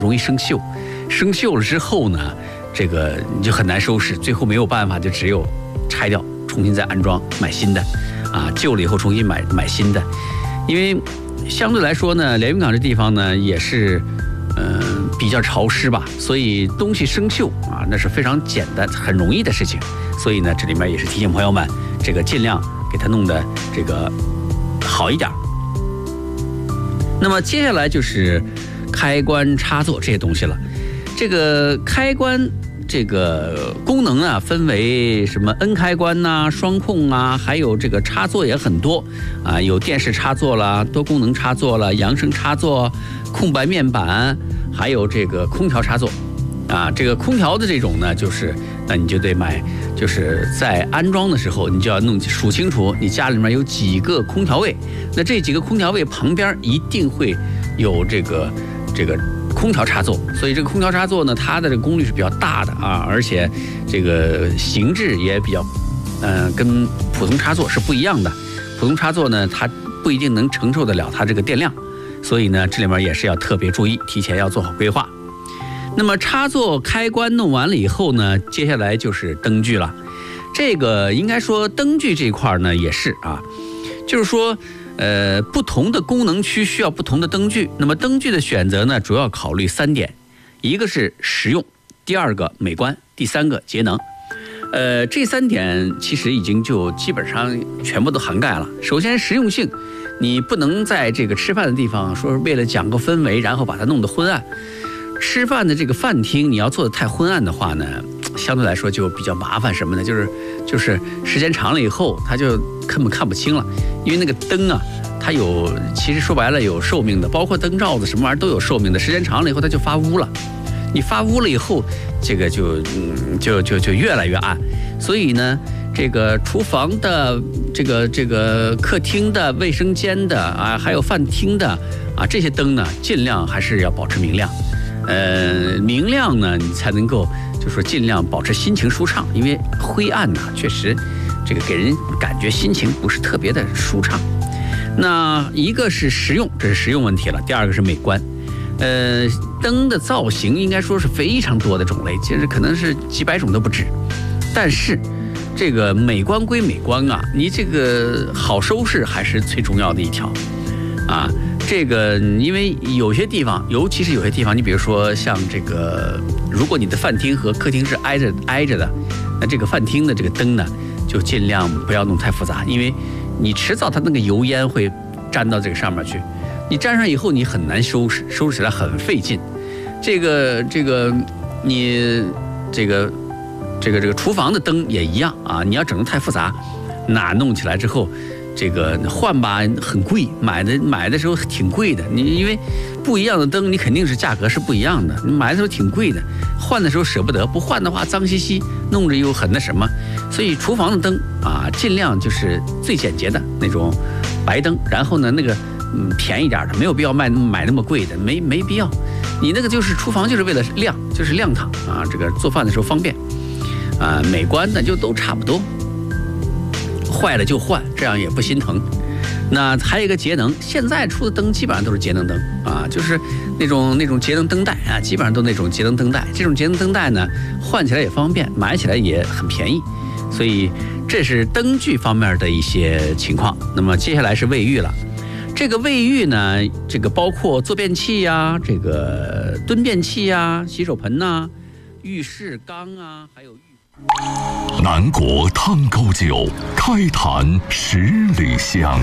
容易生锈，生锈了之后呢，这个你就很难收拾，最后没有办法，就只有拆掉，重新再安装，买新的，旧了以后重新买新的，因为相对来说呢，连云港这地方呢也是，比较潮湿吧，所以东西生锈那是非常简单、很容易的事情，所以呢，这里面也是提醒朋友们，这个尽量给它弄得这个好一点。那么接下来就是开关插座这些东西了。这个开关这个功能啊，分为什么 N 开关呐、双控啊，还有这个插座也很多有电视插座啦、多功能插座啦、扬声插座、空白面板，还有这个空调插座这个空调的这种呢，就是那你就得买，就是在安装的时候，你就要数清楚你家里面有几个空调位，那这几个空调位旁边一定会有这个空调插座，所以这个空调插座呢，它的这个功率是比较大的而且这个形制也比较，跟普通插座是不一样的。普通插座呢，它不一定能承受得了它这个电量，所以呢，这里面也是要特别注意，提前要做好规划。那么插座开关弄完了以后呢，接下来就是灯具了。这个应该说灯具这一块呢也是就是说不同的功能区需要不同的灯具。那么灯具的选择呢，主要考虑3点，一个是实用，第二个美观，第三个节能。这3点其实已经就基本上全部都涵盖了。首先实用性，你不能在这个吃饭的地方说为了讲个氛围，然后把它弄得昏暗。吃饭的这个饭厅，你要做的太昏暗的话呢，相对来说就比较麻烦。什么呢？就是时间长了以后，它就根本看不清了，因为那个灯它其实说白了有寿命的，包括灯罩子什么玩意儿都有寿命的。时间长了以后，它就发乌了。你发乌了以后，这个就越来越暗。所以呢，这个厨房的、这个客厅的、卫生间的还有饭厅的这些灯呢，尽量还是要保持明亮。明亮呢，你才能够就是说尽量保持心情舒畅，因为灰暗确实这个给人感觉心情不是特别的舒畅。那一个是实用，这是实用问题了；第二个是美观。灯的造型应该说是非常多的种类，其实可能是几百种都不止。但是这个美观归美观你这个好收拾还是最重要的一条这个因为有些地方，尤其是有些地方，你比如说像这个，如果你的饭厅和客厅是挨着的，那这个饭厅的这个灯呢，就尽量不要弄太复杂，因为你迟早它那个油烟会沾到这个上面去，你沾上以后你很难收拾起来很费劲。这个你这个厨房的灯也一样你要整得太复杂，那弄起来之后。这个换吧很贵，买的时候挺贵的。你因为不一样的灯，你肯定是价格是不一样的。你买的时候挺贵的，换的时候舍不得，不换的话脏兮兮，弄着又很那什么。所以厨房的灯尽量就是最简洁的那种白灯，然后呢那个便宜点的，没有必要买那么贵的，没必要。你那个就是厨房就是为了亮，就是亮堂这个做饭的时候方便美观呢就都差不多。坏了就换，这样也不心疼。那还有一个节能，现在出的灯基本上都是节能灯就是那种节能灯带基本上都那种节能灯带。这种节能灯带呢，换起来也方便，买起来也很便宜。所以这是灯具方面的一些情况。那么接下来是卫浴了。这个卫浴呢，这个包括坐便器这个蹲便器洗手盆浴室缸还有南国汤沟酒，开坛10里香。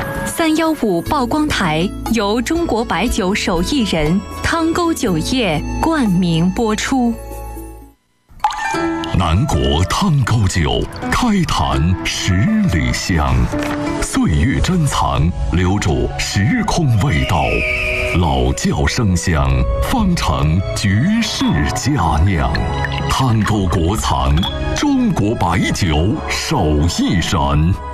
315曝光台由中国白酒手艺人汤沟酒业冠名播出。 南国汤沟酒，开坛10里香。岁月珍藏，留住时空味道。老窖生香，方成绝世佳酿。汤沟国藏，中国白酒手艺人。